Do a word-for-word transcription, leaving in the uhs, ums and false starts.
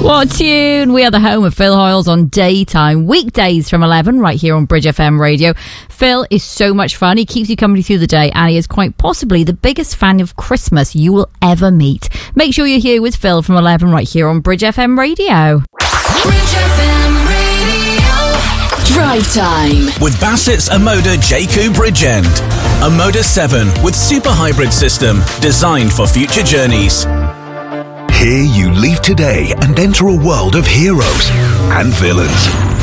What tune? We are the home of Phil Hoyles on Daytime, weekdays from eleven, right here on Bridge F M Radio. Phil is so much fun. He keeps you company through the day, and he is quite possibly the biggest fan of Christmas you will ever meet. Make sure you're here with Phil from eleven, right here on Bridge F M Radio. Bridge F M Radio. Drive Time. With Bassett's Omoda J Q Bridgend. Omoda seven with super hybrid system designed for future journeys. Here you leave today and enter a world of heroes and villains.